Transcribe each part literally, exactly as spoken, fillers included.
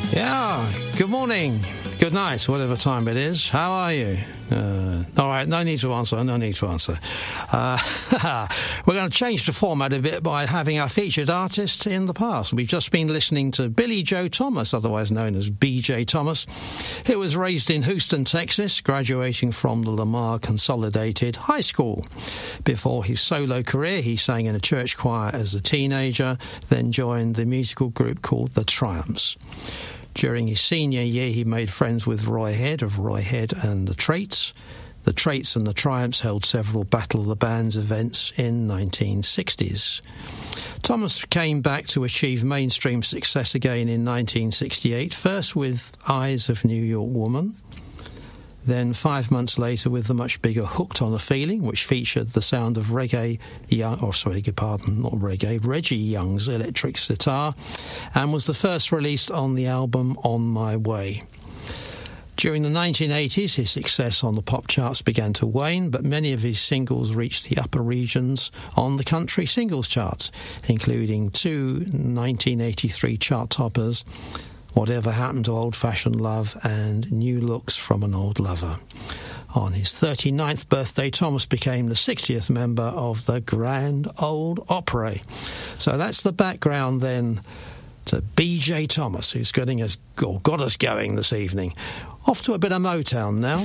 Yeah, good morning, good night, whatever time it is. How are you? Uh, all right, no need to answer, no need to answer. Uh, we're going to change the format a bit by having our featured artist in the past. We've just been listening to Billy Joe Thomas, otherwise known as B J Thomas, who was raised in Houston, Texas, graduating from the Lamar Consolidated High School. Before his solo career, he sang in a church choir as a teenager, then joined the musical group called The Triumphs. During his senior year, he made friends with Roy Head of Roy Head and the Traits. The Traits and the Triumphs held several Battle of the Bands events in nineteen sixties. Thomas came back to achieve mainstream success again in nineteen sixty-eight, first with Eyes of New York Woman, then five months later with the much bigger Hooked on a Feeling, which featured the sound of Reggae Young, or sorry, pardon, not Reggae, Reggie Young's electric sitar, and was the first released on the album On My Way. During the nineteen eighties, his success on the pop charts began to wane, but many of his singles reached the upper regions on the country singles charts, including two nineteen eighty-three chart toppers, Whatever Happened to Old-Fashioned Love and New Looks from an Old Lover. On his thirty-ninth birthday, Thomas became the sixtieth member of the Grand Ole Opry. So that's the background then to B J Thomas, who's getting us, or got us going this evening. Off to a bit of Motown now.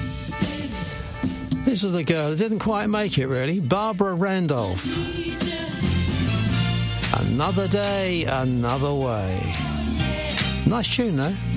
This is the girl who didn't quite make it, really, Barbara Randolph. Another Day, Another Way. Nice tune, though.